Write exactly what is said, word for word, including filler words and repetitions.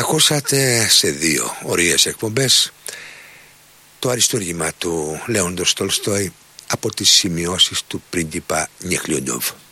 Ακούσατε σε δύο ωραίες εκπομπές το αριστούργημα του Λέοντος Τολστόη από τις σημειώσεις του πρίγκιπα Νιεχλιοντόβ.